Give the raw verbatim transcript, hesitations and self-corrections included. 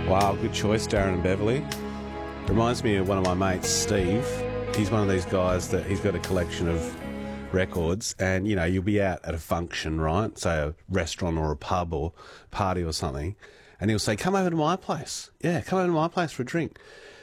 Wow, good choice, Darren and Beverly. Reminds me of one of my mates, Steve. He's one of these guys that he's got a collection of records, and you know, you'll be out at a function, right? Say a restaurant or a pub or party or something, and he'll say, "Come over to my place." Yeah, come over to my place for a drink.